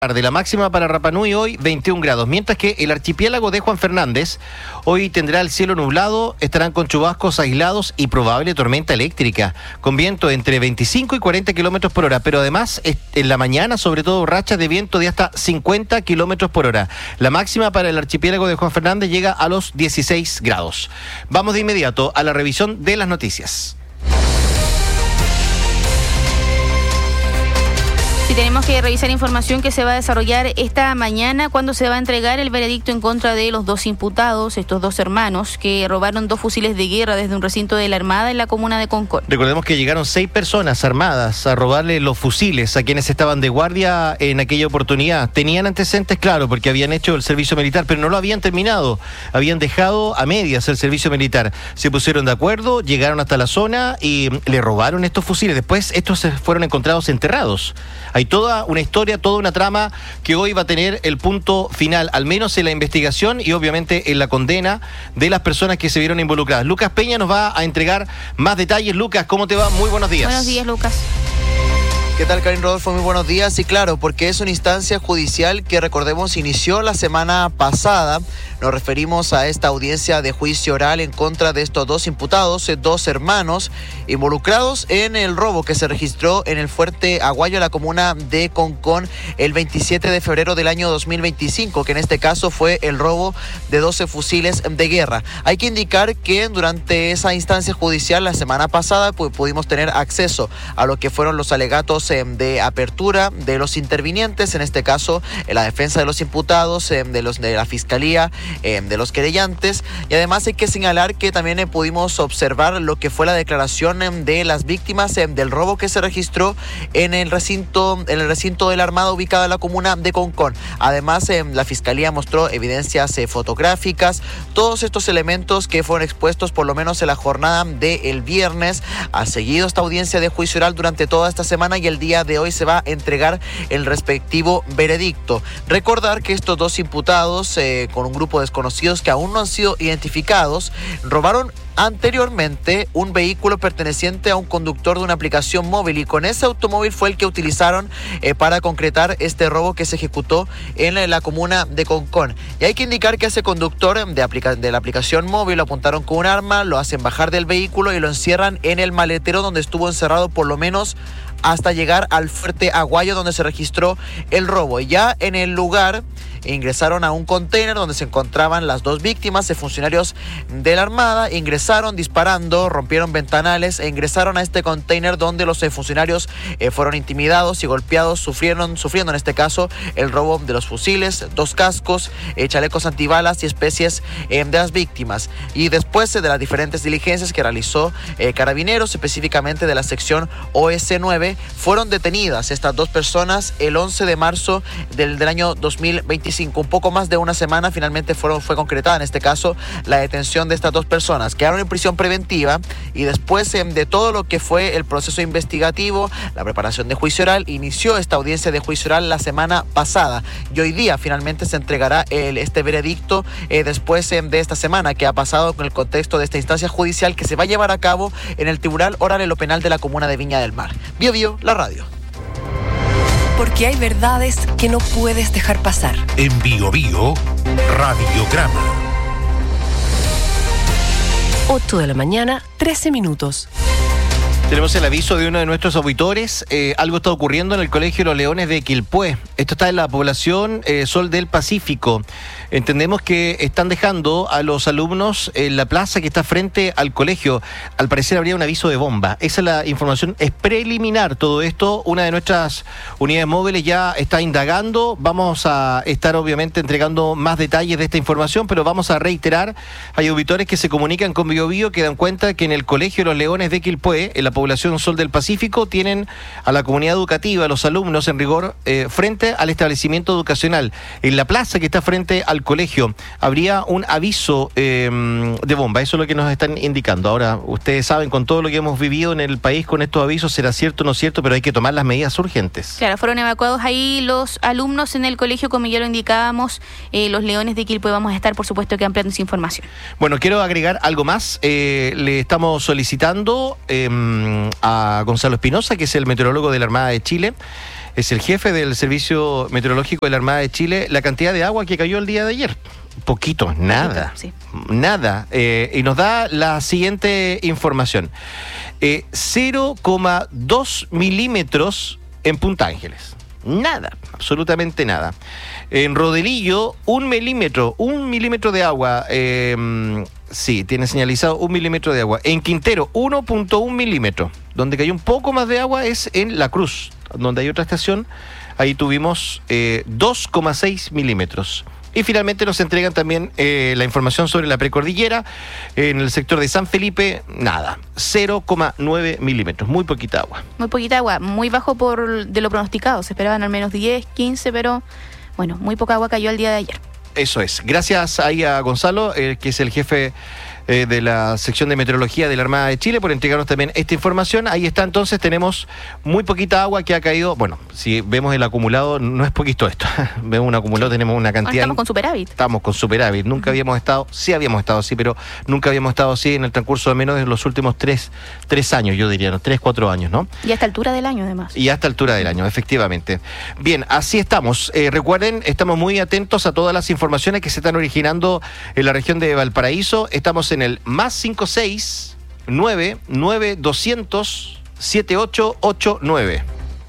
De la máxima para Rapa Nui hoy 21 grados, mientras que el archipiélago de Juan Fernández hoy tendrá el cielo nublado, estarán con chubascos aislados y probable tormenta eléctrica, con viento entre 25 y 40 kilómetros por hora, pero además en la mañana sobre todo rachas de viento de hasta 50 kilómetros por hora. La máxima para el archipiélago de Juan Fernández llega a los 16 grados. Vamos de inmediato a la revisión de las noticias. Sí, tenemos que revisar información que se va a desarrollar esta mañana cuando se va a entregar el veredicto en contra de los dos imputados, estos dos hermanos que robaron 2 fusiles de guerra desde un recinto de la Armada en la comuna de Concón. Recordemos que llegaron 6 personas armadas a robarle los fusiles a quienes estaban de guardia en aquella oportunidad. Tenían antecedentes, claro, porque habían hecho el servicio militar, pero no lo habían terminado. Habían dejado a medias el servicio militar. Se pusieron de acuerdo, llegaron hasta la zona y le robaron estos fusiles. Después estos fueron encontrados enterrados. Hay toda una historia, toda una trama que hoy va a tener el punto final, al menos en la investigación y obviamente en la condena de las personas que se vieron involucradas. Lucas Peña nos va a entregar más detalles. Lucas, ¿cómo te va? Muy buenos días. Buenos días, Lucas. ¿Qué tal, Karin Rodolfo? Muy buenos días. Y claro, porque es una instancia judicial que, recordemos, inició la semana pasada. Nos referimos a esta audiencia de juicio oral en contra de estos dos imputados, 2 hermanos, involucrados en el robo que se registró en el Fuerte Aguayo, la comuna de Concón, el 27 de febrero del año 2025, que en este caso fue el robo de 12 fusiles de guerra. Hay que indicar que durante esa instancia judicial, la semana pasada, pues, pudimos tener acceso a lo que fueron los alegatos de apertura de los intervinientes, en este caso la defensa de los imputados, de la fiscalía, de los querellantes, y además hay que señalar que también pudimos observar lo que fue la declaración de las víctimas del robo que se registró en el recinto de la Armada ubicado en la comuna de Concón. Además, la fiscalía mostró evidencias fotográficas, todos estos elementos que fueron expuestos por lo menos en la jornada del viernes. Ha seguido esta audiencia de juicio oral durante toda esta semana y el día de hoy se va a entregar el respectivo veredicto. Recordar que estos dos imputados, con un grupo de desconocidos que aún no han sido identificados, robaron anteriormente un vehículo perteneciente a un conductor de una aplicación móvil, y con ese automóvil fue el que utilizaron para concretar este robo que se ejecutó en la comuna de Concón. Y hay que indicar que ese conductor de la aplicación móvil lo apuntaron con un arma, lo hacen bajar del vehículo y lo encierran en el maletero donde estuvo encerrado por lo menos hasta llegar al Fuerte Aguayo donde se registró el robo. Y ya en el lugar ingresaron a un container donde se encontraban las 2 víctimas, funcionarios de la Armada. Ingresaron disparando, rompieron ventanales e ingresaron a este container donde los funcionarios fueron intimidados y golpeados, sufriendo en este caso el robo de los fusiles, 2 cascos, chalecos antibalas y especies de las víctimas. Y después de las diferentes diligencias que realizó Carabineros, específicamente de la sección OS9, fueron detenidas estas 2 personas el 11 de marzo del año 2025. Un poco más de una semana finalmente fue concretada en este caso la detención de estas 2 personas. Quedaron en prisión preventiva y después de todo lo que fue el proceso investigativo, la preparación de juicio oral, inició esta audiencia de juicio oral la semana pasada y hoy día finalmente se entregará este veredicto después de esta semana que ha pasado con el contexto de esta instancia judicial que se va a llevar a cabo en el Tribunal Oral en lo Penal de la comuna de Viña del Mar. Bio Bio, la radio. Porque hay verdades que no puedes dejar pasar. En Bio Bio, Radiograma. 8 de la mañana, 13 minutos. Tenemos el aviso de uno de nuestros auditores. Algo está ocurriendo en el Colegio Los Leones de Quilpué. Esto está en la población Sol del Pacífico. Entendemos que están dejando a los alumnos en la plaza que está frente al colegio. Al parecer habría un aviso de bomba. Esa es la información. Es preliminar todo esto. Una de nuestras unidades móviles ya está indagando. Vamos a estar obviamente entregando más detalles de esta información, pero vamos a reiterar. Hay auditores que se comunican con Bio Bio que dan cuenta que en el Colegio Los Leones de Quilpué, en la población Sol del Pacífico, tienen a la comunidad educativa, a los alumnos en rigor frente al establecimiento educacional. En la plaza que está frente al colegio habría un aviso de bomba. Eso es lo que nos están indicando. Ahora, ustedes saben, con todo lo que hemos vivido en el país con estos avisos, será cierto o no cierto, pero hay que tomar las medidas urgentes. Claro, fueron evacuados ahí los alumnos en el colegio, como ya lo indicábamos, Los Leones de Quilpué. Vamos a estar, por supuesto, que ampliando esa información. Bueno, quiero agregar algo más. Le estamos solicitando a Gonzalo Espinosa, que es el meteorólogo de la Armada de Chile, es el jefe del Servicio Meteorológico de la Armada de Chile, la cantidad de agua que cayó el día de ayer. Poquito, nada. Sí. Nada. Y nos da la siguiente información. 0,2 milímetros en Punta Ángeles. Nada, absolutamente nada. En Rodelillo, 1 milímetro de agua. Sí, tiene señalizado 1 milímetro de agua. En Quintero, 1.1 milímetros. Donde cayó un poco más de agua es en La Cruz, donde hay otra estación. Ahí tuvimos 2,6 milímetros. Y finalmente nos entregan también la información sobre la precordillera. En el sector de San Felipe, nada, 0,9 milímetros, muy poquita agua. Muy poquita agua, muy bajo de lo pronosticado. Se esperaban al menos 10, 15, pero bueno, muy poca agua cayó el día de ayer. Eso es. Gracias ahí a Gonzalo, que es el jefe de la sección de meteorología de la Armada de Chile, por entregarnos también esta información. Ahí está, entonces tenemos muy poquita agua que ha caído. Bueno, si vemos el acumulado, no es poquito esto. Vemos un acumulado, tenemos una cantidad. Estamos con superávit. Estamos con superávit. Nunca habíamos estado, sí habíamos estado así, pero nunca habíamos estado así en el transcurso de menos de los últimos tres años, yo diría, 4 años, ¿no? Y a esta altura del año, además. Y a esta altura del año, efectivamente. Bien, así estamos. Recuerden, estamos muy atentos a todas las informaciones que se están originando en la región de Valparaíso. Estamos en el +56 99 200 7889.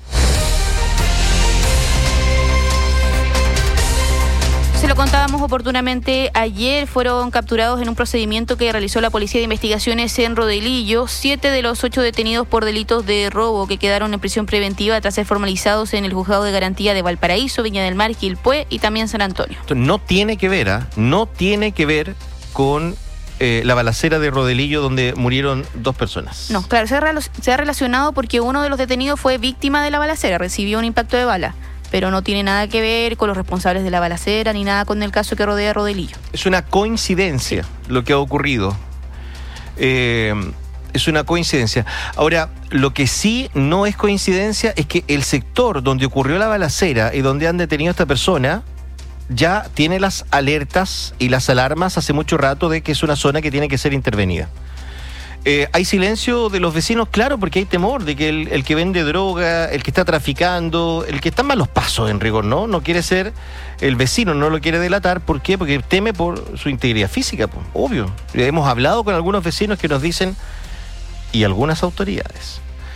Se lo contábamos oportunamente ayer, fueron capturados en un procedimiento que realizó la Policía de Investigaciones en Rodelillo 7 de los 8 detenidos por delitos de robo que quedaron en prisión preventiva tras ser formalizados en el Juzgado de Garantía de Valparaíso, Viña del Mar, Quilpué y también San Antonio. No tiene que ver, no tiene que ver con la balacera de Rodelillo donde murieron 2 personas. No, claro, se ha relacionado porque uno de los detenidos fue víctima de la balacera, recibió un impacto de bala, pero no tiene nada que ver con los responsables de la balacera ni nada con el caso que rodea a Rodelillo. Es una coincidencia lo que ha ocurrido. Es una coincidencia. Ahora, lo que sí no es coincidencia es que el sector donde ocurrió la balacera y donde han detenido a esta persona ya tiene las alertas y las alarmas hace mucho rato de que es una zona que tiene que ser intervenida. Hay silencio de los vecinos, claro, porque hay temor de que el que vende droga, el que está traficando, el que está en malos pasos en rigor, no quiere ser el vecino, no lo quiere delatar. ¿Por qué? Porque teme por su integridad física, pues, obvio. Hemos hablado con algunos vecinos que nos dicen, y algunas autoridades,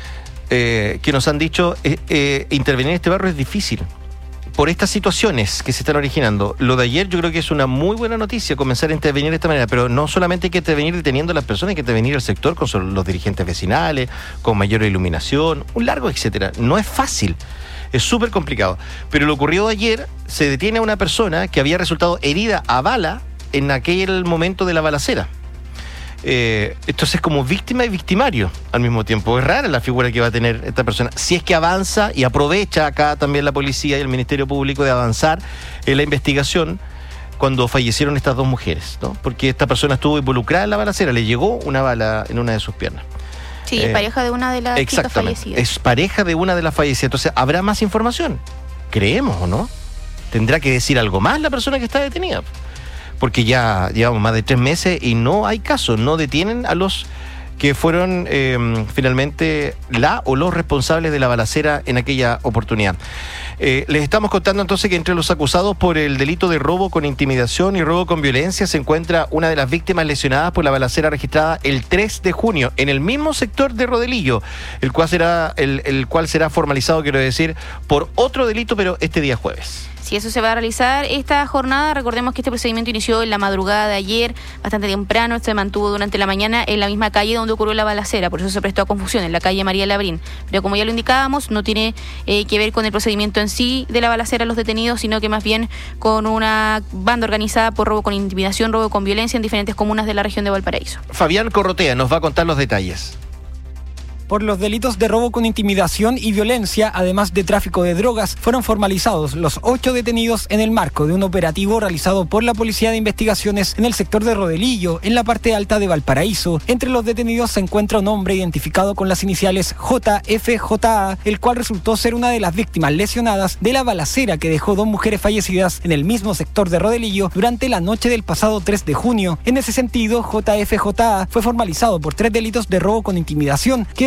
que nos han dicho, intervenir en este barrio es difícil por estas situaciones que se están originando. Lo de ayer yo creo que es una muy buena noticia, comenzar a intervenir de esta manera, pero no solamente hay que intervenir deteniendo a las personas, hay que intervenir el sector con los dirigentes vecinales, con mayor iluminación, un largo etcétera. No es fácil, es súper complicado. Pero lo ocurrido ayer, se detiene a una persona que había resultado herida a bala en aquel momento de la balacera. Entonces es como víctima y victimario al mismo tiempo. Es rara la figura que va a tener esta persona, si es que avanza y aprovecha acá también la policía y el Ministerio Público de avanzar en la investigación cuando fallecieron estas 2 mujeres, ¿no? Porque esta persona estuvo involucrada en la balacera, le llegó una bala en una de sus piernas. Sí, es pareja de una de las chicas fallecidas. Es pareja de una de las fallecidas. Entonces, ¿habrá más información? ¿Creemos o no? ¿Tendrá que decir algo más la persona que está detenida? Porque ya llevamos más de 3 meses y no hay caso, no detienen a los que fueron finalmente la o los responsables de la balacera en aquella oportunidad. Les estamos contando entonces que entre los acusados por el delito de robo con intimidación y robo con violencia se encuentra una de las víctimas lesionadas por la balacera registrada el 3 de junio en el mismo sector de Rodelillo, el cual será formalizado, quiero decir, por otro delito, pero este día jueves. Si eso se va a realizar esta jornada, recordemos que este procedimiento inició en la madrugada de ayer, bastante temprano, se mantuvo durante la mañana en la misma calle donde ocurrió la balacera, por eso se prestó a confusión, en la calle María Labrín. Pero como ya lo indicábamos, no tiene que ver con el procedimiento en sí de la balacera a los detenidos, sino que más bien con una banda organizada por robo con intimidación, robo con violencia en diferentes comunas de la región de Valparaíso. Fabián Corrotea nos va a contar los detalles. Por los delitos de robo con intimidación y violencia, además de tráfico de drogas, fueron formalizados los 8 detenidos en el marco de un operativo realizado por la Policía de Investigaciones en el sector de Rodelillo, en la parte alta de Valparaíso. Entre los detenidos se encuentra un hombre identificado con las iniciales JFJA, el cual resultó ser una de las víctimas lesionadas de la balacera que dejó 2 mujeres fallecidas en el mismo sector de Rodelillo durante la noche del pasado 3 de junio. En ese sentido, JFJA fue formalizado por 3 delitos de robo con intimidación, quedando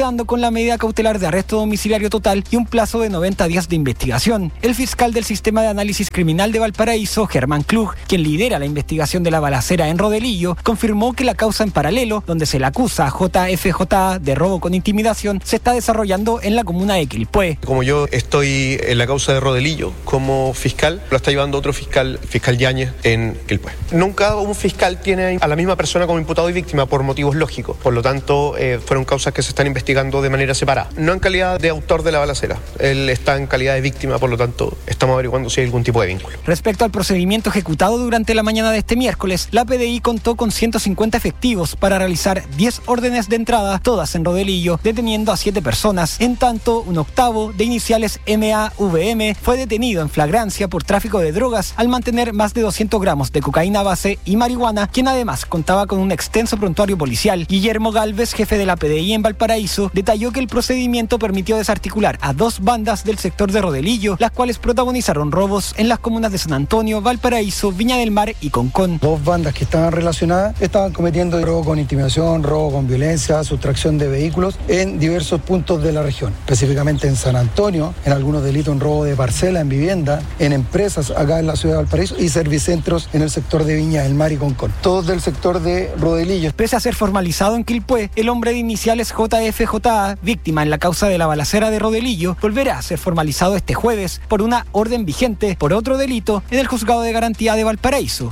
quedando con la medida cautelar de arresto domiciliario total y un plazo de 90 días de investigación. El fiscal del Sistema de Análisis Criminal de Valparaíso, Germán Klug, quien lidera la investigación de la balacera en Rodelillo, confirmó que la causa en paralelo, donde se le acusa a JFJA de robo con intimidación, se está desarrollando en la comuna de Quilpué. Como yo estoy en la causa de Rodelillo como fiscal, lo está llevando otro fiscal Yáñez en Quilpué. Nunca un fiscal tiene a la misma persona como imputado y víctima por motivos lógicos. Por lo tanto, fueron causas que se están investigando de manera separada. No en calidad de autor de la balacera. Él está en calidad de víctima, por lo tanto, estamos averiguando si hay algún tipo de vínculo. Respecto al procedimiento ejecutado durante la mañana de este miércoles, la PDI contó con 150 efectivos para realizar 10 órdenes de entrada, todas en Rodelillo, deteniendo a 7 personas. En tanto, un octavo, de iniciales MAVM, fue detenido en flagrancia por tráfico de drogas al mantener más de 200 gramos de cocaína base y marihuana, quien además contaba con un extenso prontuario policial. Guillermo Galvez, jefe de la PDI en Valparaíso, detalló que el procedimiento permitió desarticular a 2 bandas del sector de Rodelillo, las cuales protagonizaron robos en las comunas de San Antonio, Valparaíso, Viña del Mar y Concón. 2 bandas que estaban relacionadas estaban cometiendo robo con intimidación, robo con violencia, sustracción de vehículos en diversos puntos de la región, específicamente en San Antonio, en algunos delitos en robo de parcela, en vivienda, en empresas acá en la ciudad de Valparaíso y servicentros en el sector de Viña del Mar y Concón, todos del sector de Rodelillo. Pese a ser formalizado en Quilpué, el hombre de iniciales JFJA, víctima en la causa de la balacera de Rodelillo, volverá a ser formalizado este jueves por una orden vigente por otro delito en el Juzgado de Garantía de Valparaíso.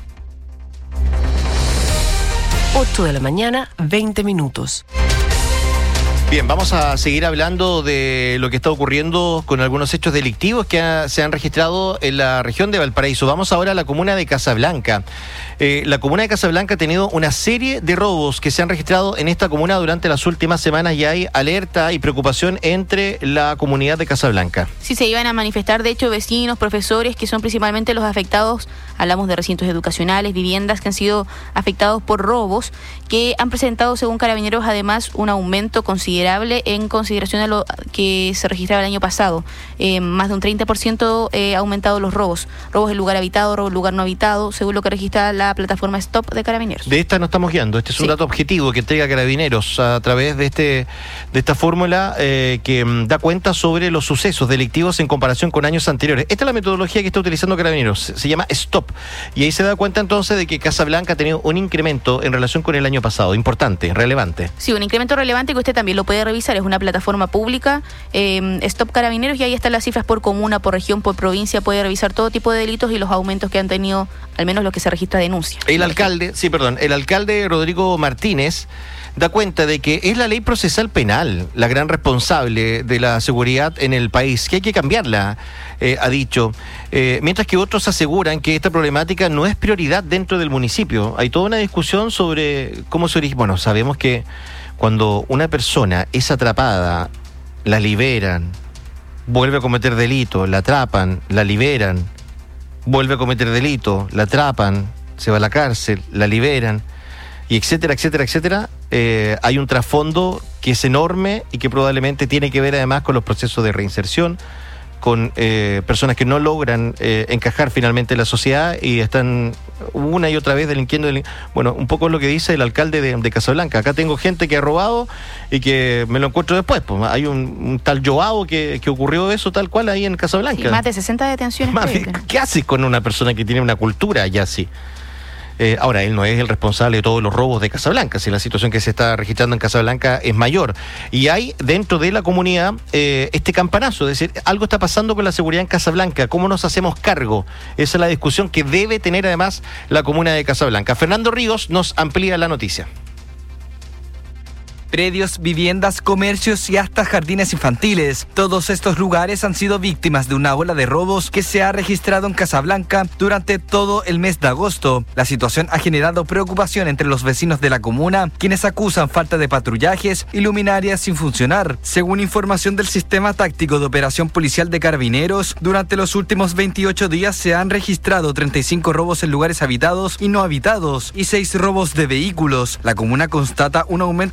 8 de la mañana, 20 minutos. Bien, vamos a seguir hablando de lo que está ocurriendo con algunos hechos delictivos que se han registrado en la región de Valparaíso. Vamos ahora a la comuna de Casablanca. La comuna de Casablanca ha tenido una serie de robos que se han registrado en esta comuna durante las últimas semanas y hay alerta y preocupación entre la comunidad de Casablanca. Sí, se iban a manifestar, de hecho, vecinos, profesores, que son principalmente los afectados. Hablamos de recintos educacionales, viviendas que han sido afectados por robos, que han presentado, según Carabineros, además, un aumento considerable en consideración a lo que se registraba el año pasado. Más de un 30% ha aumentado los robos. Robos en lugar habitado, robos en lugar no habitado, según lo que registra la plataforma Stop de Carabineros. De esta nos estamos guiando. Este es un dato objetivo que entrega Carabineros a través de esta fórmula que da cuenta sobre los sucesos delictivos en comparación con años anteriores. Esta es la metodología que está utilizando Carabineros. Se llama Stop. Y ahí se da cuenta entonces de que Casablanca ha tenido un incremento en relación con el año pasado. Importante, relevante. Sí, un incremento relevante que usted también lo puede revisar. Es una plataforma pública, Stop Carabineros, y ahí están las cifras por comuna, por región, por provincia. Puede revisar todo tipo de delitos y los aumentos que han tenido, al menos lo que se registra denuncia. El alcalde Rodrigo Martínez da cuenta de que es la ley procesal penal la gran responsable de la seguridad en el país, que hay que cambiarla, ha dicho. Mientras que otros aseguran que esta problemática no es prioridad dentro del municipio. Hay toda una discusión sobre cómo se origina. Bueno, sabemos que cuando una persona es atrapada, la liberan, vuelve a cometer delito, la atrapan, la liberan, vuelve a cometer delito, la atrapan, se va a la cárcel, la liberan, y etcétera, etcétera, etcétera. Hay un trasfondo que es enorme y que probablemente tiene que ver además con los procesos de reinserción, con personas que no logran encajar finalmente en la sociedad y están una y otra vez delinquiendo. Bueno, un poco es lo que dice el alcalde de Casablanca. Acá tengo gente que ha robado y que me lo encuentro después. Pues hay un tal Joao que ocurrió eso tal cual ahí en Casablanca. Sí, más de 60 detenciones. ¿Qué haces con una persona que tiene una cultura ya así? Ahora, él no es el responsable de todos los robos de Casablanca, si la situación que se está registrando en Casablanca es mayor. Y hay dentro de la comunidad este campanazo, es decir, algo está pasando con la seguridad en Casablanca, ¿cómo nos hacemos cargo? Esa es la discusión que debe tener además la comuna de Casablanca. Fernando Ríos nos amplía la noticia. Predios, viviendas, comercios y hasta jardines infantiles. Todos estos lugares han sido víctimas de una ola de robos que se ha registrado en Casablanca durante todo el mes de agosto. La situación ha generado preocupación entre los vecinos de la comuna, quienes acusan falta de patrullajes y luminarias sin funcionar. Según información del Sistema Táctico de Operación Policial de Carabineros, durante los últimos 28 días se han registrado 35 robos en lugares habitados y no habitados y 6 robos de vehículos. La comuna constata un aumento del 25%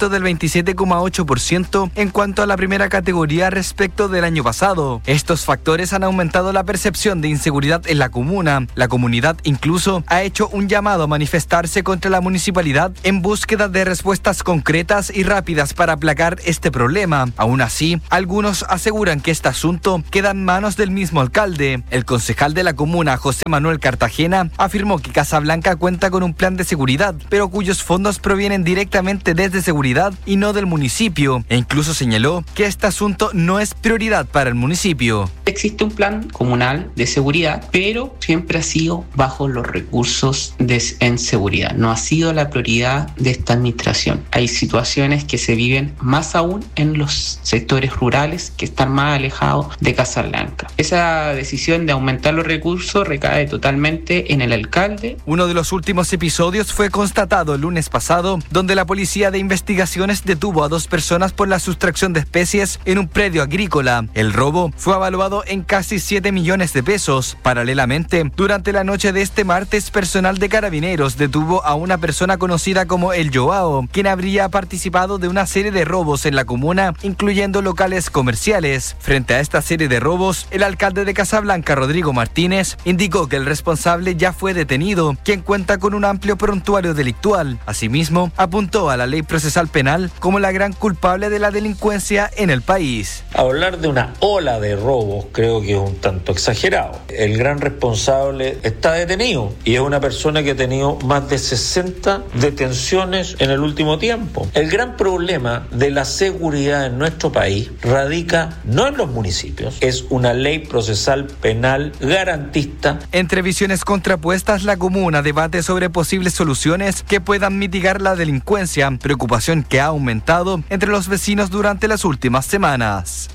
27,8% en cuanto a la primera categoría respecto del año pasado. Estos factores han aumentado la percepción de inseguridad en la comuna. La comunidad incluso ha hecho un llamado a manifestarse contra la municipalidad en búsqueda de respuestas concretas y rápidas para aplacar este problema. Aún así, algunos aseguran que este asunto queda en manos del mismo alcalde. El concejal de la comuna, José Manuel Cartagena, afirmó que Casablanca cuenta con un plan de seguridad, pero cuyos fondos provienen directamente desde seguridad y no del municipio, e incluso señaló que este asunto no es prioridad para el municipio. Existe un plan comunal de seguridad, pero siempre ha sido bajo los recursos en seguridad. No ha sido la prioridad de esta administración. Hay situaciones que se viven más aún en los sectores rurales que están más alejados de Casablanca. Esa decisión de aumentar los recursos recae totalmente en el alcalde. Uno de los últimos episodios fue constatado el lunes pasado, donde la Policía de Investigaciones detuvo a 2 personas por la sustracción de especies en un predio agrícola. El robo fue evaluado en casi 7 millones de pesos. Paralelamente, durante la noche de este martes, personal de Carabineros detuvo a una persona conocida como El Joao, quien habría participado de una serie de robos en la comuna, incluyendo locales comerciales. Frente a esta serie de robos, el alcalde de Casablanca, Rodrigo Martínez, indicó que el responsable ya fue detenido, quien cuenta con un amplio prontuario delictual. Asimismo, apuntó a la ley procesal penal como la gran culpable de la delincuencia en el país. Hablar de una ola de robos creo que es un tanto exagerado. El gran responsable está detenido y es una persona que ha tenido más de 60 detenciones en el último tiempo. El gran problema de la seguridad en nuestro país radica no en los municipios, es una ley procesal penal garantista. Entre visiones contrapuestas, la comuna debate sobre posibles soluciones que puedan mitigar la delincuencia, preocupación que ha aumentado entre los vecinos durante las últimas semanas.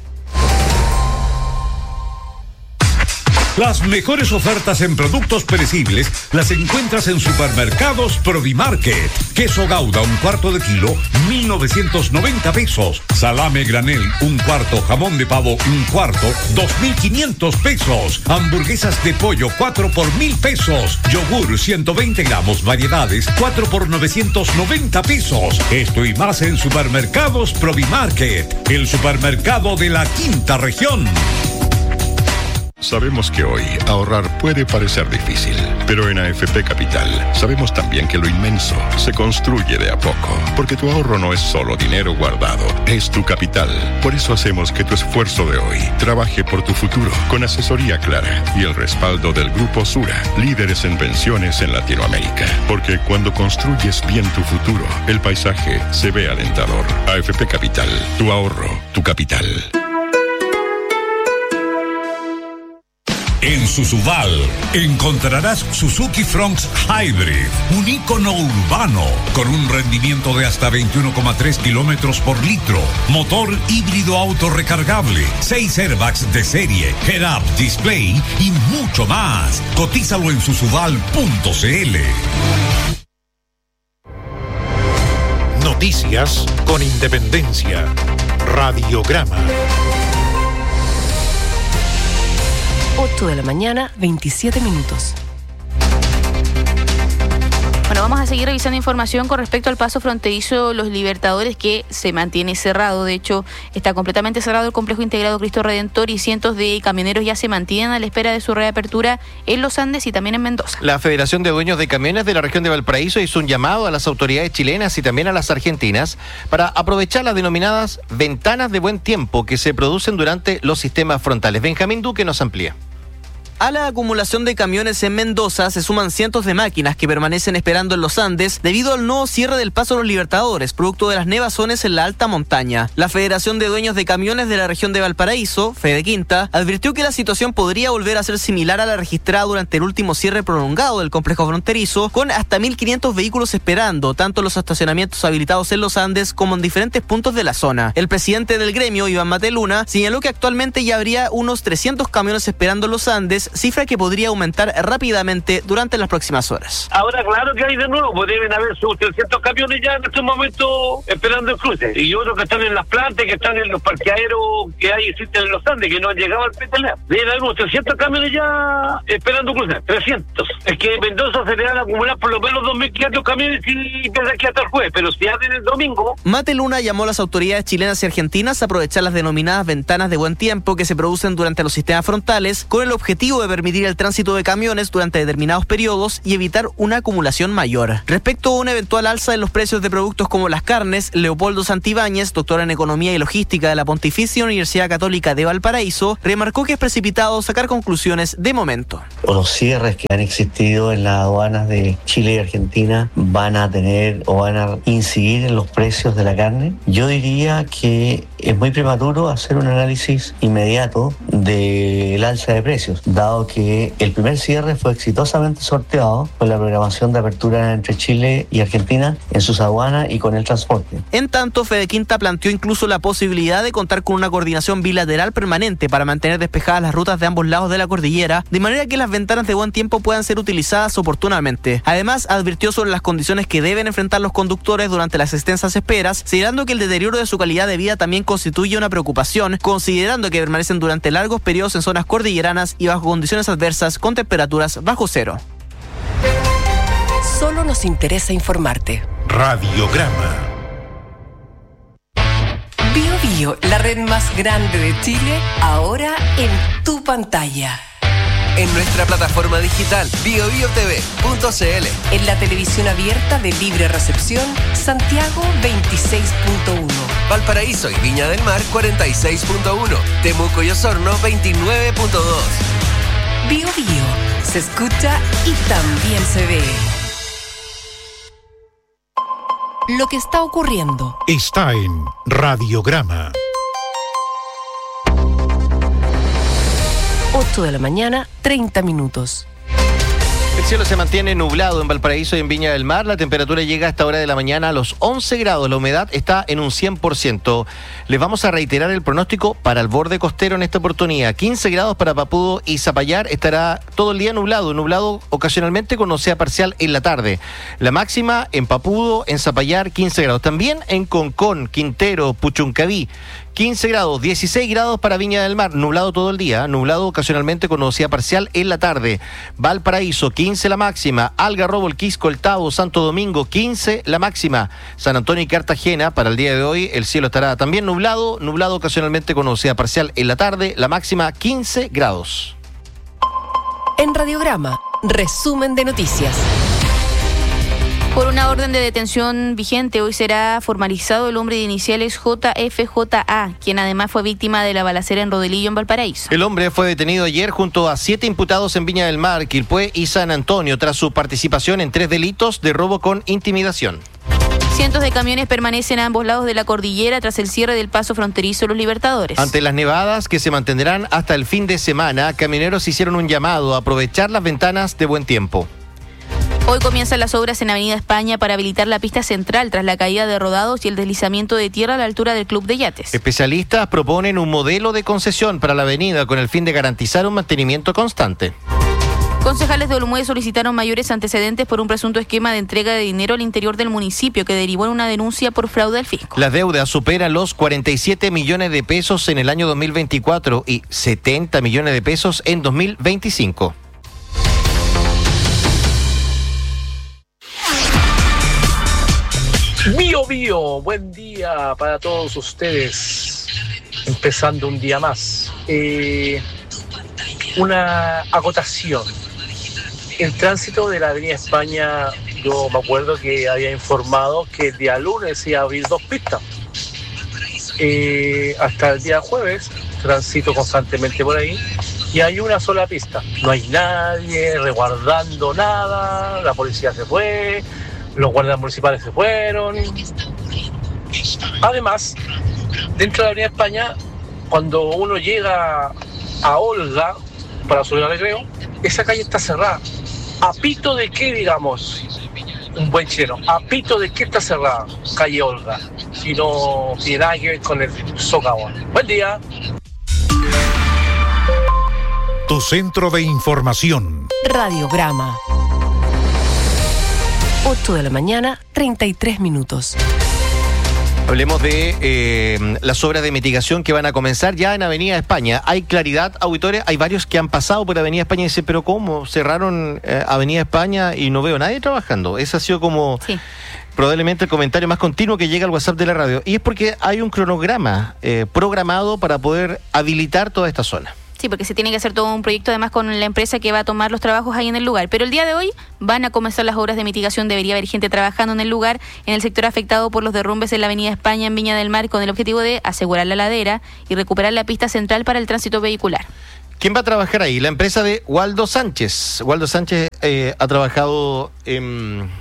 Las mejores ofertas en productos perecibles las encuentras en Supermercados Provimarket. Queso Gouda, 1/4 kilo, 1.990 pesos. Salame granel, 1/4. Jamón de pavo, 1/4, 2.500 pesos. Hamburguesas de pollo, 4 por 1.000 pesos. Yogur, 120 gramos, variedades, 4 por 990 pesos. Esto y más en Supermercados Provimarket, el supermercado de la quinta región. Sabemos que hoy ahorrar puede parecer difícil, pero en AFP Capital sabemos también que lo inmenso se construye de a poco, porque tu ahorro no es solo dinero guardado, es tu capital. Por eso hacemos que tu esfuerzo de hoy trabaje por tu futuro, con asesoría clara y el respaldo del Grupo Sura, líderes en pensiones en Latinoamérica. Porque cuando construyes bien tu futuro, el paisaje se ve alentador. AFP Capital, tu ahorro, tu capital. En Susubal encontrarás Suzuki Fronx Hybrid, un ícono urbano con un rendimiento de hasta 21,3 kilómetros por litro, motor híbrido autorrecargable, 6 airbags de serie, head-up display y mucho más. Cotízalo en susubal.cl. Noticias con independencia. Radiograma. 8 de la mañana, 27 minutos. Bueno, vamos a seguir revisando información con respecto al paso fronterizo Los Libertadores, que se mantiene cerrado. De hecho, está completamente cerrado el complejo integrado Cristo Redentor y cientos de camioneros ya se mantienen a la espera de su reapertura en Los Andes y también en Mendoza. La Federación de Dueños de Camiones de la región de Valparaíso hizo un llamado a las autoridades chilenas y también a las argentinas para aprovechar las denominadas ventanas de buen tiempo que se producen durante los sistemas frontales. Benjamín Duque nos amplía. A la acumulación de camiones en Mendoza se suman cientos de máquinas que permanecen esperando en los Andes debido al nuevo cierre del paso a Los Libertadores, producto de las nevazones en la alta montaña. La Federación de Dueños de Camiones de la región de Valparaíso, Fede Quinta, advirtió que la situación podría volver a ser similar a la registrada durante el último cierre prolongado del complejo fronterizo, con hasta 1.500 vehículos esperando, tanto en los estacionamientos habilitados en los Andes como en diferentes puntos de la zona. El presidente del gremio, Iván Mateluna, señaló que actualmente ya habría unos 300 camiones esperando en los Andes, infracciones, cifra que podría aumentar rápidamente durante las próximas horas. Ahora, claro que hay de nuevo, pues deben haber sus 300 camiones ya en este momento esperando el cruce. Y otros que están en las plantas, que están en los parqueaderos que hay existen en los Andes, que no han llegado al PTLA. Deben haber unos 300 camiones ya esperando cruzar. 300. Es que en Mendoza se le van a acumular por lo menos 2.500 camiones y desde aquí hasta el jueves, pero si hacen el domingo. Mate Luna llamó a las autoridades chilenas y argentinas a aprovechar las denominadas ventanas de buen tiempo que se producen durante los sistemas frontales con el objetivo de permitir el tránsito de camiones durante determinados periodos y evitar una acumulación mayor. Respecto a una eventual alza en los precios de productos como las carnes, Leopoldo Santibáñez, doctor en Economía y Logística de la Pontificia Universidad Católica de Valparaíso, remarcó que es precipitado sacar conclusiones de momento. Los cierres que han existido en las aduanas de Chile y Argentina van a tener o van a incidir en los precios de la carne. Yo diría que es muy prematuro hacer un análisis inmediato del alza de precios, dado que el primer cierre fue exitosamente sorteado con la programación de apertura entre Chile y Argentina en sus aduanas y con el transporte. En tanto, Fede Quinta planteó incluso la posibilidad de contar con una coordinación bilateral permanente para mantener despejadas las rutas de ambos lados de la cordillera, de manera que las ventanas de buen tiempo puedan ser utilizadas oportunamente. Además, advirtió sobre las condiciones que deben enfrentar los conductores durante las extensas esperas, señalando que el deterioro de su calidad de vida también constituye una preocupación, considerando que permanecen durante largos periodos en zonas cordilleranas y bajo condiciones adversas con temperaturas bajo cero. Solo nos interesa informarte. Radiograma. Bio Bio, la red más grande de Chile, ahora en tu pantalla. En nuestra plataforma digital biobiotv.cl. En la televisión abierta de libre recepción, Santiago 26.1. Valparaíso y Viña del Mar 46.1. Temuco y Osorno 29.2. Bio Bio, se escucha y también se ve. Lo que está ocurriendo está en Radiograma. 8 de la mañana, 30 minutos. El cielo se mantiene nublado en Valparaíso y en Viña del Mar. La temperatura llega a esta hora de la mañana a los 11 grados. La humedad está en un 100%. Les vamos a reiterar el pronóstico para el borde costero en esta oportunidad. 15 grados para Papudo y Zapallar. Estará todo el día nublado ocasionalmente con nocea parcial en la tarde. La máxima en Papudo, en Zapallar, 15 grados. También en Concón, Quintero, Puchuncaví, 15 grados, 16 grados para Viña del Mar, nublado todo el día, nublado ocasionalmente con nubosidad parcial en la tarde. Valparaíso, 15 la máxima, Algarrobo, El Quisco, El Tabo, Santo Domingo, 15 la máxima. San Antonio y Cartagena, para el día de hoy, el cielo estará también nublado ocasionalmente con nubosidad parcial en la tarde, la máxima 15 grados. En Radiograma, resumen de noticias. Por una orden de detención vigente, hoy será formalizado el hombre de iniciales JFJA, quien además fue víctima de la balacera en Rodelillo, en Valparaíso. El hombre fue detenido ayer junto a 7 imputados en Viña del Mar, Quilpué y San Antonio, tras su participación en 3 delitos de robo con intimidación. Cientos de camiones permanecen a ambos lados de la cordillera tras el cierre del paso fronterizo Los Libertadores. Ante las nevadas que se mantendrán hasta el fin de semana, camioneros hicieron un llamado a aprovechar las ventanas de buen tiempo. Hoy comienzan las obras en Avenida España para habilitar la pista central tras la caída de rodados y el deslizamiento de tierra a la altura del Club de Yates. Especialistas proponen un modelo de concesión para la avenida con el fin de garantizar un mantenimiento constante. Concejales de Olmué solicitaron mayores antecedentes por un presunto esquema de entrega de dinero al interior del municipio que derivó en una denuncia por fraude al fisco. Las deudas superan los 47 millones de pesos en el año 2024 y 70 millones de pesos en 2025. Bio Bio, buen día para todos ustedes, empezando un día más. Una acotación, el tránsito de la Avenida España, yo me acuerdo que había informado que el día lunes iba a abrir 2 pistas, hasta el día jueves transito constantemente por ahí y hay una sola pista, no hay nadie resguardando nada, la policía se fue, los guardias municipales se fueron. Además, dentro de la Avenida España, cuando uno llega a Olga para subir al Recreo, esa calle está cerrada. ¿A pito de qué, digamos, un buen chileno? ¿A pito de qué está cerrada calle Olga? Si no tiene nada que ver con el socavón. Buen día. tu centro de información. Radiograma. 8 de la mañana, 33 minutos. Hablemos de las obras de mitigación que van a comenzar ya en Avenida España. Hay claridad, auditores, hay varios que han pasado por Avenida España y dicen, pero ¿cómo? Cerraron Avenida España y no veo a nadie trabajando. Ese ha sido como probablemente el comentario más continuo que llega al WhatsApp de la radio. Y es porque hay un cronograma programado para poder habilitar toda esta zona. Sí, porque se tiene que hacer todo un proyecto además con la empresa que va a tomar los trabajos ahí en el lugar. Pero el día de hoy van a comenzar las obras de mitigación. Debería haber gente trabajando en el lugar, en el sector afectado por los derrumbes en la Avenida España en Viña del Mar, con el objetivo de asegurar la ladera y recuperar la pista central para el tránsito vehicular. ¿Quién va a trabajar ahí? La empresa de Waldo Sánchez. Waldo Sánchez ha trabajado en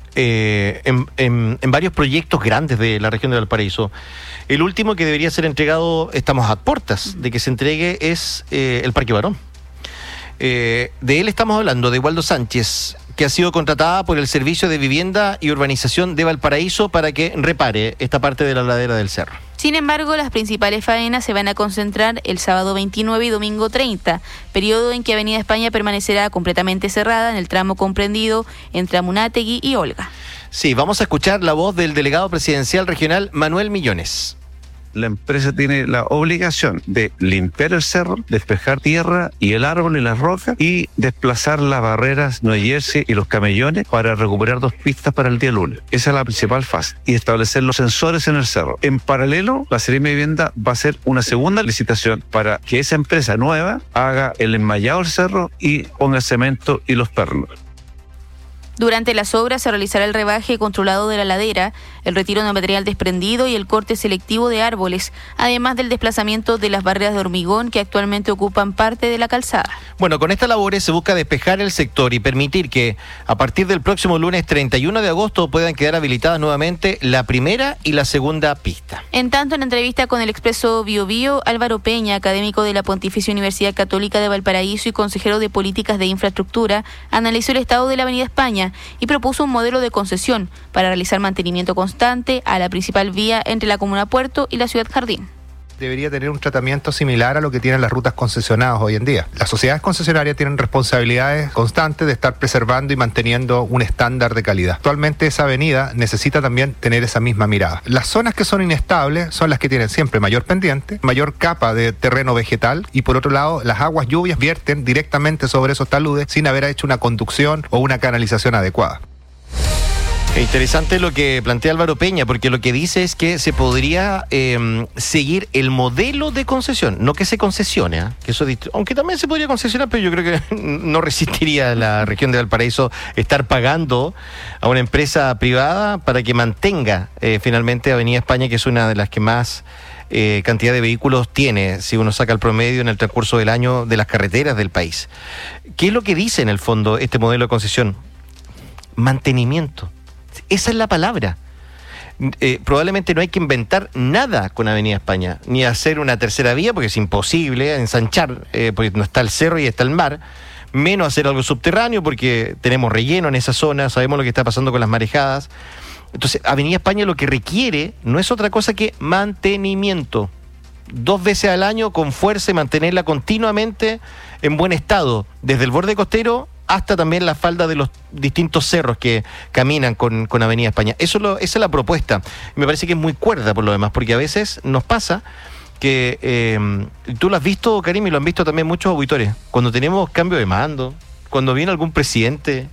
varios proyectos grandes de la región de Valparaíso. El último que debería ser entregado, estamos a puertas de que se entregue, es el Parque Barón. De él estamos hablando, de Waldo Sánchez, que ha sido contratada por el Servicio de Vivienda y Urbanización de Valparaíso para que repare esta parte de la ladera del cerro. Sin embargo, las principales faenas se van a concentrar el sábado 29 y domingo 30, periodo en que Avenida España permanecerá completamente cerrada en el tramo comprendido entre Amunátegui y Olga. Sí, vamos a escuchar la voz del delegado presidencial regional, Manuel Millones. La empresa tiene la obligación de limpiar el cerro, despejar tierra y el árbol y las rocas y desplazar las barreras Nueva Jersey y los camellones para recuperar 2 pistas para el día lunes. Esa es la principal fase. Y establecer los sensores en el cerro. En paralelo, la Seremi de Vivienda va a hacer una segunda licitación para que esa empresa nueva haga el enmayado del cerro y ponga el cemento y los pernos. Durante las obras se realizará el rebaje controlado de la ladera, el retiro de material desprendido y el corte selectivo de árboles, además del desplazamiento de las barreras de hormigón que actualmente ocupan parte de la calzada. Bueno, con estas labores se busca despejar el sector y permitir que a partir del próximo lunes 31 de agosto puedan quedar habilitadas nuevamente la primera y la segunda pista. En tanto, en entrevista con el Expreso Biobío, Álvaro Peña, académico de la Pontificia Universidad Católica de Valparaíso y consejero de Políticas de Infraestructura, analizó el estado de la Avenida España y propuso un modelo de concesión para realizar mantenimiento constante a la principal vía entre la comuna Puerto y la ciudad Jardín. Debería tener un tratamiento similar a lo que tienen las rutas concesionadas hoy en día. Las sociedades concesionarias tienen responsabilidades constantes de estar preservando y manteniendo un estándar de calidad. Actualmente esa avenida necesita también tener esa misma mirada. Las zonas que son inestables son las que tienen siempre mayor pendiente, mayor capa de terreno vegetal y por otro lado las aguas lluvias vierten directamente sobre esos taludes sin haber hecho una conducción o una canalización adecuada. Interesante lo que plantea Álvaro Peña, porque lo que dice es que se podría seguir el modelo de concesión, no que se concesione, que eso, aunque también se podría concesionar, pero yo creo que no resistiría la región de Valparaíso estar pagando a una empresa privada para que mantenga finalmente Avenida España, que es una de las que más cantidad de vehículos tiene, si uno saca el promedio en el transcurso del año de las carreteras del país. ¿Qué es lo que dice en el fondo este modelo de concesión? Mantenimiento. Esa es la palabra. Probablemente no hay que inventar nada con Avenida España, ni hacer una tercera vía, porque es imposible ensanchar, porque no está el cerro y está el mar, menos hacer algo subterráneo, porque tenemos relleno en esa zona, sabemos lo que está pasando con las marejadas. Entonces, Avenida España lo que requiere no es otra cosa que mantenimiento. 2 veces al año con fuerza y mantenerla continuamente en buen estado, desde el borde costero hasta también la falda de los distintos cerros que caminan con Avenida España. Esa es la propuesta. Me parece que es muy cuerda por lo demás, porque a veces nos pasa que, tú lo has visto, Karim, y lo han visto también muchos auditores, cuando tenemos cambio de mando, cuando viene algún presidente,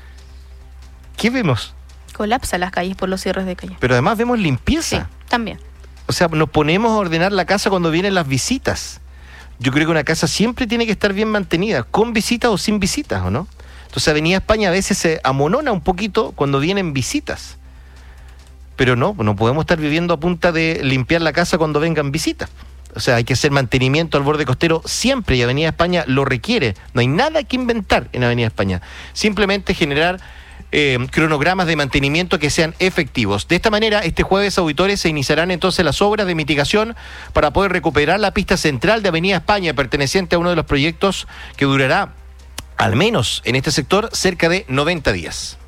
¿qué vemos? Colapsa las calles por los cierres de calle. Pero además vemos limpieza. Sí, también. O sea, nos ponemos a ordenar la casa cuando vienen las visitas. Yo creo que una casa siempre tiene que estar bien mantenida, con visitas o sin visitas, ¿o no? Entonces Avenida España a veces se amonona un poquito cuando vienen visitas. Pero no podemos estar viviendo a punta de limpiar la casa cuando vengan visitas. O sea, hay que hacer mantenimiento al borde costero siempre y Avenida España lo requiere. No hay nada que inventar en Avenida España. Simplemente generar cronogramas de mantenimiento que sean efectivos. De esta manera, este jueves, auditores, se iniciarán entonces las obras de mitigación para poder recuperar la pista central de Avenida España, perteneciente a uno de los proyectos que durará, al menos en este sector, cerca de 90 días.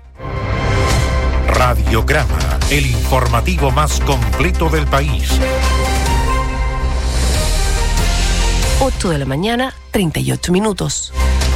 Radiograma, el informativo más completo del país. 8 de la mañana, 38 minutos.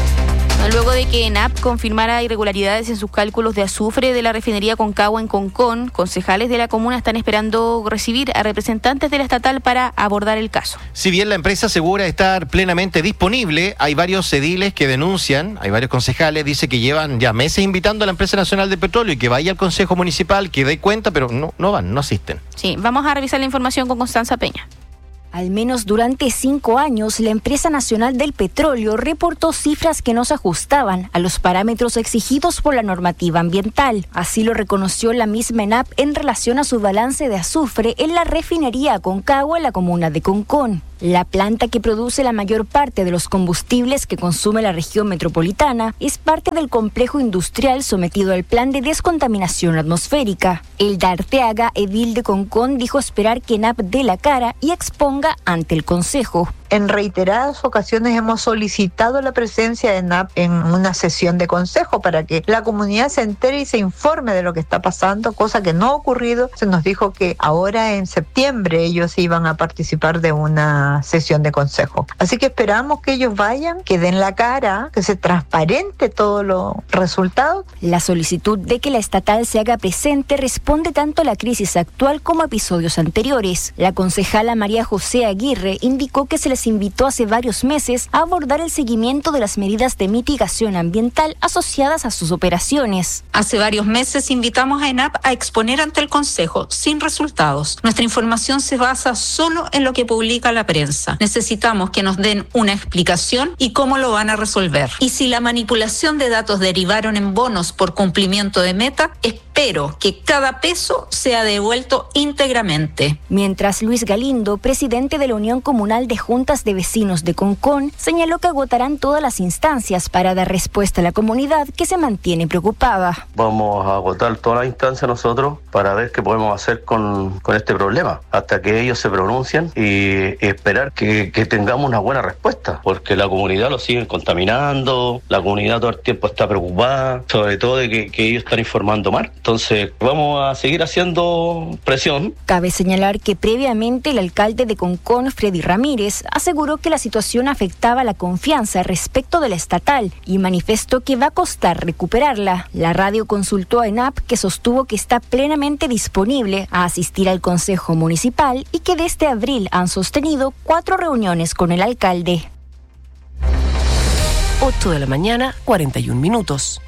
Luego de que ENAP confirmara irregularidades en sus cálculos de azufre de la refinería Concagua en Concón, concejales de la comuna están esperando recibir a representantes de la estatal para abordar el caso. Si bien la empresa asegura estar plenamente disponible, hay varios ediles que denuncian, hay varios concejales, dice que llevan ya meses invitando a la empresa nacional de petróleo y que vaya al consejo municipal, que dé cuenta, pero no van, no asisten. Sí, vamos a revisar la información con Constanza Peña. Al menos durante 5 años, la Empresa Nacional del Petróleo reportó cifras que no se ajustaban a los parámetros exigidos por la normativa ambiental. Así lo reconoció la misma ENAP en relación a su balance de azufre en la refinería Concagua en la comuna de Concón. La planta que produce la mayor parte de los combustibles que consume la región metropolitana es parte del complejo industrial sometido al plan de descontaminación atmosférica. Elda Arteaga, edil de Concón, dijo esperar que ENAP dé la cara y exponga ante el Consejo. En reiteradas ocasiones hemos solicitado la presencia de ENAP en una sesión de consejo para que la comunidad se entere y se informe de lo que está pasando, cosa que no ha ocurrido. Se nos dijo que ahora en septiembre ellos iban a participar de una sesión de consejo. Así que esperamos que ellos vayan, que den la cara, que se transparente todos los resultados. La solicitud de que la estatal se haga presente responde tanto a la crisis actual como a episodios anteriores. La concejala María José Aguirre indicó que se les invitó hace varios meses a abordar el seguimiento de las medidas de mitigación ambiental asociadas a sus operaciones. Hace varios meses invitamos a ENAP a exponer ante el Consejo sin resultados. Nuestra información se basa solo en lo que publica la prensa. Necesitamos que nos den una explicación y cómo lo van a resolver. Y si la manipulación de datos derivaron en bonos por cumplimiento de meta, espero que cada peso sea devuelto íntegramente. Mientras Luis Galindo, presidente de la Unión Comunal de Juntas de Vecinos de Concón, señaló que agotarán todas las instancias para dar respuesta a la comunidad que se mantiene preocupada. Vamos a agotar todas las instancias nosotros para ver qué podemos hacer con este problema, hasta que ellos se pronuncien y esperar que tengamos una buena respuesta, porque la comunidad lo siguen contaminando, la comunidad todo el tiempo está preocupada, sobre todo de que ellos están informando mal. Entonces vamos a seguir haciendo presión. Cabe señalar que previamente el alcalde de Concón, Freddy Ramírez, aseguró que la situación afectaba la confianza respecto de la estatal y manifestó que va a costar recuperarla. La radio consultó a ENAP, que sostuvo que está plenamente disponible a asistir al Consejo Municipal y que desde abril han sostenido 4 reuniones con el alcalde. 8 de la mañana, 41 minutos.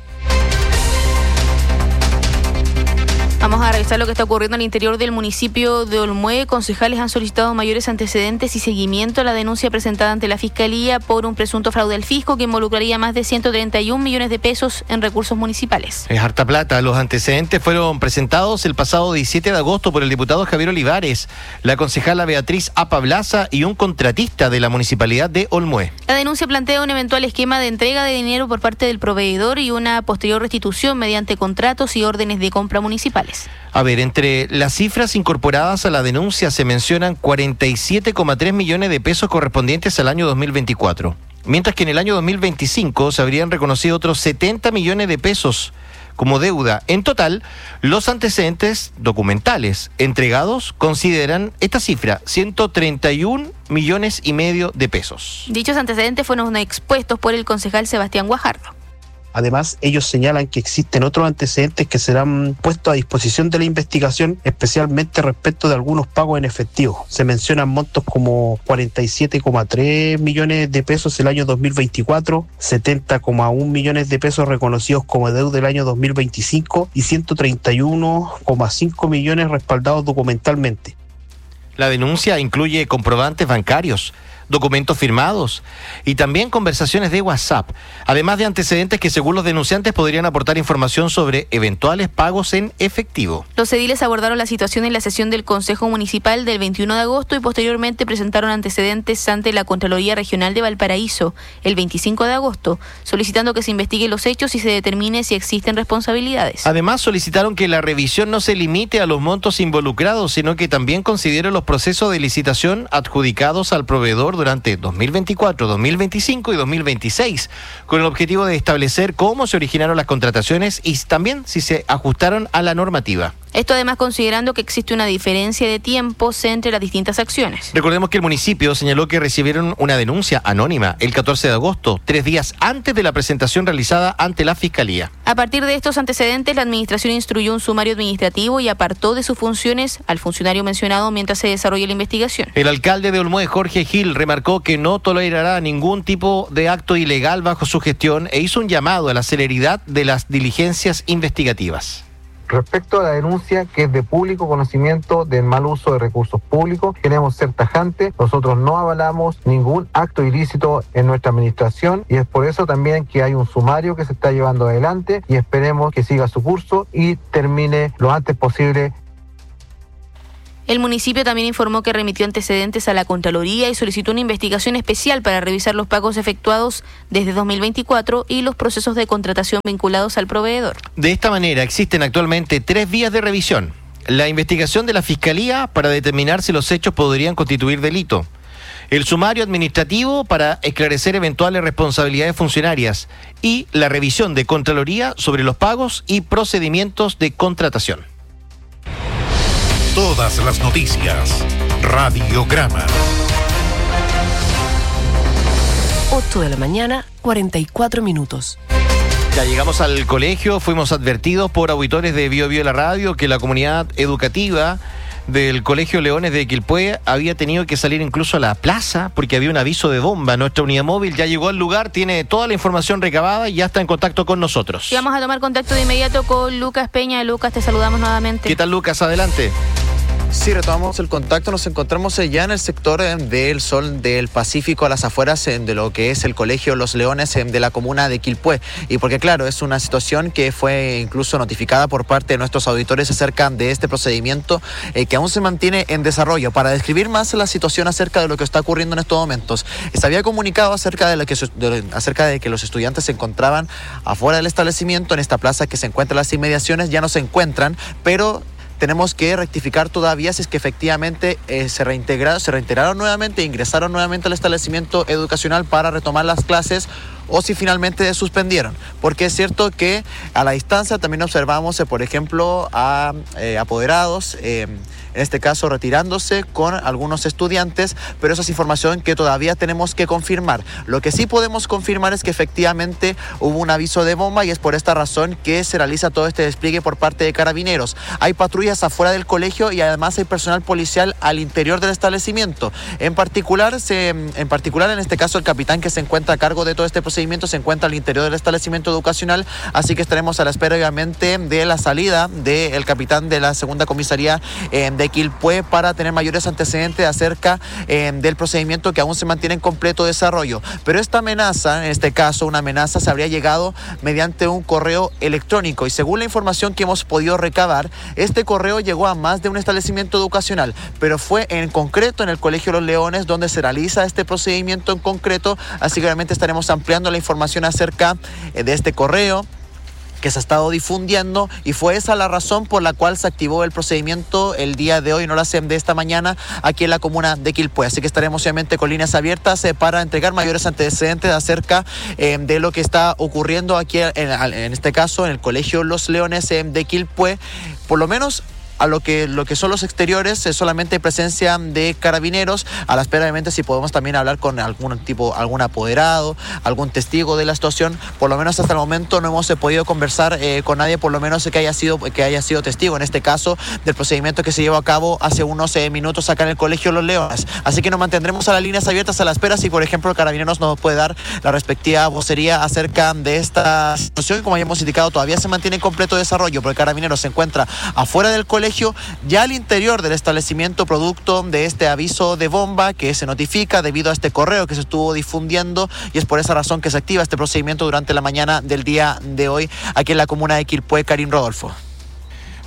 Vamos a revisar lo que está ocurriendo al interior del municipio de Olmué. Concejales han solicitado mayores antecedentes y seguimiento a la denuncia presentada ante la Fiscalía por un presunto fraude al fisco que involucraría más de 131 millones de pesos en recursos municipales. Es harta plata. Los antecedentes fueron presentados el pasado 17 de agosto por el diputado Javier Olivares, la concejala Beatriz Apablaza y un contratista de la municipalidad de Olmué. La denuncia plantea un eventual esquema de entrega de dinero por parte del proveedor y una posterior restitución mediante contratos y órdenes de compra municipales. A ver, entre las cifras incorporadas a la denuncia se mencionan 47,3 millones de pesos correspondientes al año 2024, mientras que en el año 2025 se habrían reconocido otros 70 millones de pesos como deuda. En total, los antecedentes documentales entregados consideran esta cifra, 131 millones y medio de pesos. Dichos antecedentes fueron expuestos por el concejal Sebastián Guajardo. Además, ellos señalan que existen otros antecedentes que serán puestos a disposición de la investigación, especialmente respecto de algunos pagos en efectivo. Se mencionan montos como 47,3 millones de pesos el año 2024, 70,1 millones de pesos reconocidos como deuda del año 2025 y 131,5 millones respaldados documentalmente. La denuncia incluye comprobantes bancarios, documentos firmados y también conversaciones de WhatsApp, además de antecedentes que según los denunciantes podrían aportar información sobre eventuales pagos en efectivo. Los ediles abordaron la situación en la sesión del Consejo Municipal del 21 de agosto y posteriormente presentaron antecedentes ante la Contraloría Regional de Valparaíso el 25 de agosto, solicitando que se investiguen los hechos y se determine si existen responsabilidades. Además, solicitaron que la revisión no se limite a los montos involucrados, sino que también considere los procesos de licitación adjudicados al proveedor rigor durante 2024, 2025 y 2026, con el objetivo de establecer cómo se originaron las contrataciones y también si se ajustaron a la normativa. Esto además considerando que existe una diferencia de tiempos entre las distintas acciones. Recordemos que el municipio señaló que recibieron una denuncia anónima el 14 de agosto, 3 días antes de la presentación realizada ante la Fiscalía. A partir de estos antecedentes, la administración instruyó un sumario administrativo y apartó de sus funciones al funcionario mencionado mientras se desarrolla la investigación. El alcalde de Olmué, Jorge Gil, remarcó que no tolerará ningún tipo de acto ilegal bajo su gestión e hizo un llamado a la celeridad de las diligencias investigativas. Respecto a la denuncia que es de público conocimiento del mal uso de recursos públicos, queremos ser tajantes. Nosotros no avalamos ningún acto ilícito en nuestra administración y es por eso también que hay un sumario que se está llevando adelante y esperemos que siga su curso y termine lo antes posible. El municipio también informó que remitió antecedentes a la Contraloría y solicitó una investigación especial para revisar los pagos efectuados desde 2024 y los procesos de contratación vinculados al proveedor. De esta manera existen actualmente 3 vías de revisión. La investigación de la Fiscalía para determinar si los hechos podrían constituir delito. El sumario administrativo para esclarecer eventuales responsabilidades funcionarias y la revisión de Contraloría sobre los pagos y procedimientos de contratación. Todas las noticias. Radiograma. 8 de la mañana, 44 minutos. Ya llegamos al colegio, fuimos advertidos por auditores de Bio Bio la Radio que la comunidad educativa del Colegio Leones de Quilpué había tenido que salir incluso a la plaza porque había un aviso de bomba. Nuestra unidad móvil ya llegó al lugar, tiene toda la información recabada y ya está en contacto con nosotros. Y vamos a tomar contacto de inmediato con Lucas Peña. Lucas, te saludamos nuevamente. ¿Qué tal, Lucas? Adelante. Sí, retomamos el contacto. Nos encontramos ya en el sector del Sol del Pacífico, a las afueras de lo que es el Colegio Los Leones de la comuna de Quilpué. Y porque, claro, es una situación que fue incluso notificada por parte de nuestros auditores acerca de este procedimiento que aún se mantiene en desarrollo. Para describir más la situación acerca de lo que está ocurriendo en estos momentos, se había comunicado acerca de que los estudiantes se encontraban afuera del establecimiento, en esta plaza que se encuentra en las inmediaciones. Ya no se encuentran, pero tenemos que rectificar todavía si es que efectivamente se reintegraron nuevamente, ingresaron nuevamente al establecimiento educacional para retomar las clases o si finalmente suspendieron. Porque es cierto que a la distancia también observamos, por ejemplo, a apoderados, en este caso retirándose con algunos estudiantes, pero esa es información que todavía tenemos que confirmar. Lo que sí podemos confirmar es que efectivamente hubo un aviso de bomba y es por esta razón que se realiza todo este despliegue por parte de Carabineros. Hay patrullas afuera del colegio y además hay personal policial al interior del establecimiento. En particular, en este caso, el capitán que se encuentra a cargo de todo este procedimiento se encuentra al interior del establecimiento educacional, así que estaremos a la espera obviamente de la salida del capitán de la segunda comisaría de Quilpué para tener mayores antecedentes acerca del procedimiento que aún se mantiene en completo desarrollo. Pero esta amenaza, en este caso una amenaza, se habría llegado mediante un correo electrónico y según la información que hemos podido recabar, este correo llegó a más de un establecimiento educacional, pero fue en concreto en el Colegio Los Leones donde se realiza este procedimiento en concreto, así que obviamente estaremos ampliando la información acerca de este correo que se ha estado difundiendo y fue esa la razón por la cual se activó el procedimiento el día de hoy, en horas de esta mañana, aquí en la comuna de Quilpué. Así que estaremos obviamente con líneas abiertas para entregar mayores antecedentes acerca de lo que está ocurriendo aquí en este caso en el Colegio Los Leones de Quilpué. Por lo menos a lo que son los exteriores es solamente presencia de Carabineros, a la espera obviamente si podemos también hablar con algún apoderado, algún testigo de la situación. Por lo menos hasta el momento no hemos podido conversar con nadie, por lo menos que haya sido testigo en este caso del procedimiento que se llevó a cabo hace unos minutos acá en el Colegio Los Leones. Así que nos mantendremos a las líneas abiertas a la espera si por ejemplo Carabineros nos puede dar la respectiva vocería acerca de esta situación. Como ya hemos indicado, todavía se mantiene en completo desarrollo porque Carabineros se encuentra afuera del colegio, ya al interior del establecimiento, producto de este aviso de bomba que se notifica debido a este correo que se estuvo difundiendo, y es por esa razón que se activa este procedimiento durante la mañana del día de hoy aquí en la comuna de Quilpué. Karim Rodolfo.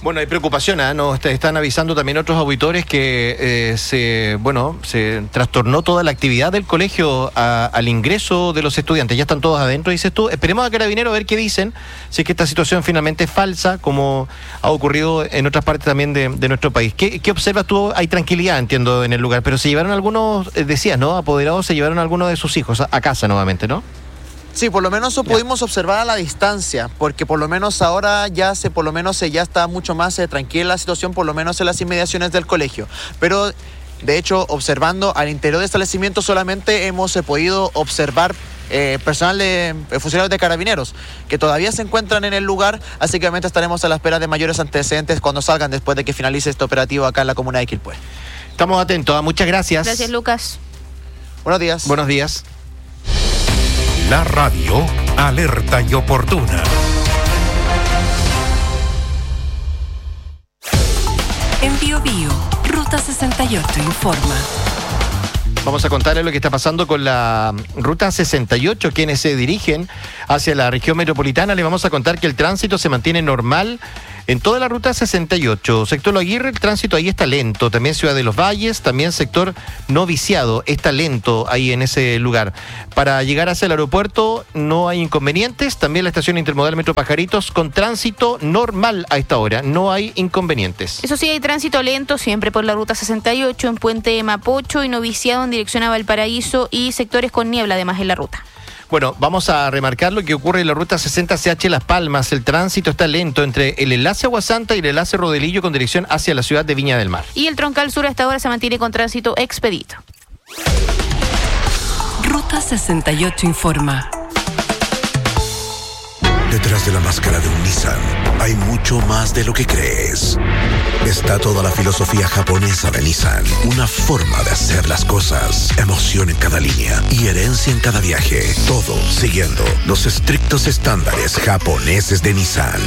Bueno, hay preocupación, ¿eh? Nos están avisando también otros auditores que se trastornó toda la actividad del colegio al ingreso de los estudiantes. Ya están todos adentro, dices tú. Esperemos a Carabineros a ver qué dicen, si es que esta situación finalmente es falsa, como ha ocurrido en otras partes también de nuestro país. ¿Qué observas tú? Hay tranquilidad, entiendo, en el lugar, pero se llevaron algunos, decías, ¿no? Apoderados se llevaron algunos de sus hijos a casa nuevamente, ¿no? Sí, por lo menos eso pudimos observar a la distancia, porque por lo menos ahora ya está mucho más tranquila la situación, por lo menos en las inmediaciones del colegio. Pero, de hecho, observando al interior del establecimiento solamente hemos podido observar personal de funcionarios de Carabineros que todavía se encuentran en el lugar, así que obviamente estaremos a la espera de mayores antecedentes cuando salgan después de que finalice este operativo acá en la comuna de Quilpué. Estamos atentos, muchas gracias. Gracias, Lucas. Buenos días. Buenos días. La radio alerta y oportuna. En BioBio, Ruta 68 informa. Vamos a contarles lo que está pasando con la Ruta 68, quienes se dirigen hacia la región metropolitana. Les vamos a contar que el tránsito se mantiene normal en toda la Ruta 68. Sector Lo Aguirre, el tránsito ahí está lento. También Ciudad de los Valles, también sector No Viciado, está lento ahí en ese lugar. Para llegar hacia el aeropuerto no hay inconvenientes. También la estación intermodal Metro Pajaritos con tránsito normal a esta hora. No hay inconvenientes. Eso sí, hay tránsito lento siempre por la Ruta 68 en Puente Mapocho y No Viciado en dirección a Valparaíso y sectores con niebla además en la ruta. Bueno, vamos a remarcar lo que ocurre en la ruta 60 CH Las Palmas. El tránsito está lento entre el enlace Aguasanta y el enlace Rodelillo con dirección hacia la ciudad de Viña del Mar. Y el troncal sur hasta ahora se mantiene con tránsito expedito. Ruta 68 informa. Detrás de la máscara de un Nissan hay mucho más de lo que crees. Está toda la filosofía japonesa de Nissan, una forma de hacer las cosas, emoción en cada línea y herencia en cada viaje. Todo siguiendo los estrictos estándares japoneses de Nissan.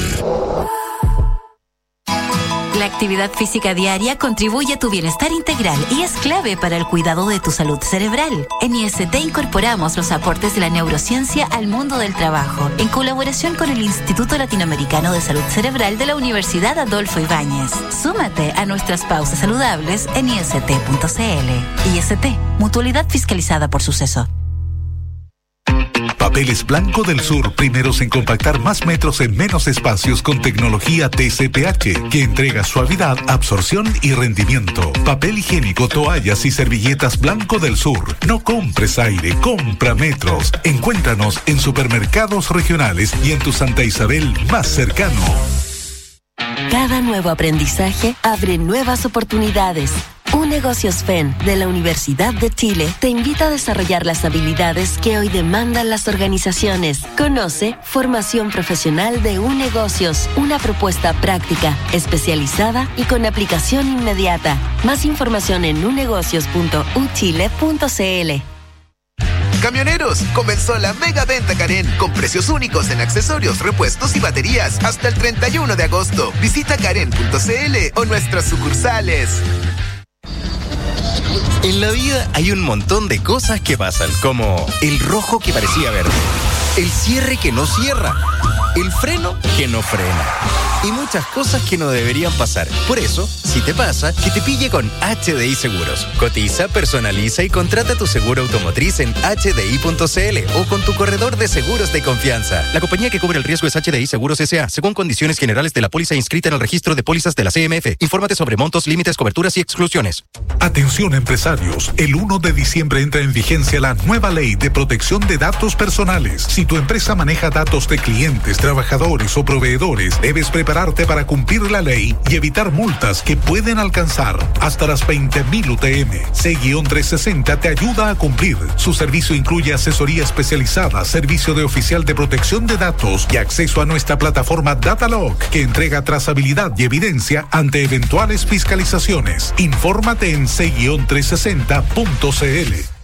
La actividad física diaria contribuye a tu bienestar integral y es clave para el cuidado de tu salud cerebral. En IST incorporamos los aportes de la neurociencia al mundo del trabajo, en colaboración con el Instituto Latinoamericano de Salud Cerebral de la Universidad Adolfo Ibáñez. Súmate a nuestras pausas saludables en ist.cl. IST, mutualidad fiscalizada por Suceso. Papeles Blanco del Sur, primeros en compactar más metros en menos espacios con tecnología TCPH, que entrega suavidad, absorción y rendimiento. Papel higiénico, toallas y servilletas Blanco del Sur. No compres aire, compra metros. Encuéntranos en supermercados regionales y en tu Santa Isabel más cercano. Cada nuevo aprendizaje abre nuevas oportunidades. UNegocios FEN de la Universidad de Chile te invita a desarrollar las habilidades que hoy demandan las organizaciones. Conoce Formación Profesional de UNegocios, una propuesta práctica, especializada y con aplicación inmediata. Más información en unegocios.uchile.cl. Camioneros, comenzó la mega venta Karen con precios únicos en accesorios, repuestos y baterías hasta el 31 de agosto. Visita karen.cl o nuestras sucursales. En la vida hay un montón de cosas que pasan, como el rojo que parecía verde, el cierre que no cierra, el freno que no frena y muchas cosas que no deberían pasar. Por eso, si te pasa, que te pille con HDI Seguros. Cotiza, personaliza y contrata tu seguro automotriz en hdi.cl o con tu corredor de seguros de confianza. La compañía que cubre el riesgo es HDI Seguros S.A., según condiciones generales de la póliza inscrita en el registro de pólizas de la CMF. Infórmate sobre montos, límites, coberturas y exclusiones. Atención empresarios, el 1 de diciembre entra en vigencia la nueva ley de protección de datos personales. Si tu empresa maneja datos de clientes, trabajadores o proveedores, debes prepararte para cumplir la ley y evitar multas que pueden alcanzar hasta las 20.000 UTM. C-360 te ayuda a cumplir. Su servicio incluye asesoría especializada, servicio de oficial de protección de datos y acceso a nuestra plataforma Datalog, que entrega trazabilidad y evidencia ante eventuales fiscalizaciones. Infórmate en C-360.cl.